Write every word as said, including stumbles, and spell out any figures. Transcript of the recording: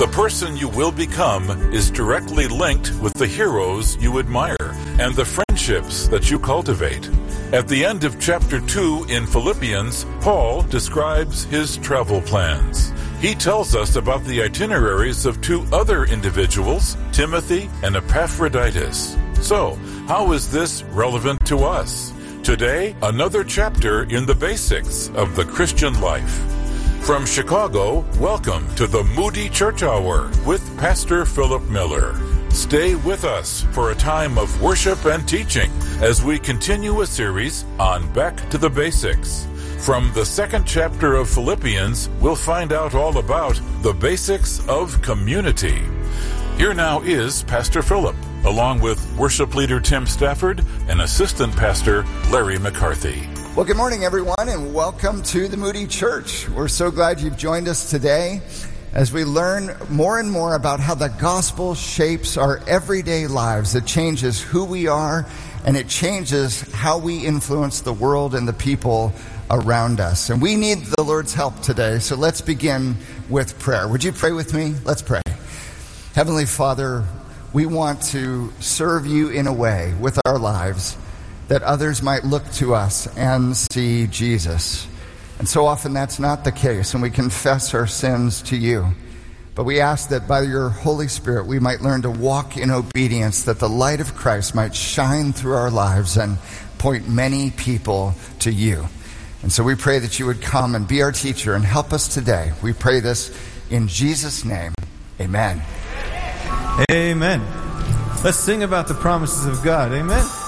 The person you will become is directly linked with the heroes you admire and the friendships that you cultivate. At the end of chapter two in Philippians, Paul describes his travel plans. He tells us about the itineraries of two other individuals, Timothy and Epaphroditus. So, how is this relevant to us? Today, another chapter in the basics of the Christian life. From Chicago, welcome to the Moody Church Hour with Pastor Philip Miller. Stay with us for a time of worship and teaching as we continue a series on Back to the Basics. From the second chapter of Philippians, we'll find out all about the basics of community. Here now is Pastor Philip, along with worship leader Tim Stafford and assistant pastor Larry McCarthy. Well, good morning, everyone, and welcome to the Moody Church. We're so glad you've joined us today as we learn more and more about how the gospel shapes our everyday lives. It changes who we are, and it changes how we influence the world and the people around us. And we need the Lord's help today, so let's begin with prayer. Would you pray with me? Let's pray. Heavenly Father, we want to serve you in a way with our lives that others might look to us and see Jesus. And so often that's not the case, and we confess our sins to you. But we ask that by your Holy Spirit we might learn to walk in obedience, that the light of Christ might shine through our lives and point many people to you. And so we pray that you would come and be our teacher and help us today. We pray this in Jesus' name. Amen. Amen. Let's sing about the promises of God. Amen.